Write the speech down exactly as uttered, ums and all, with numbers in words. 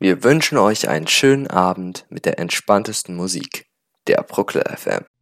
Wir wünschen euch einen schönen Abend mit der entspanntesten Musik, der Bruckle F M.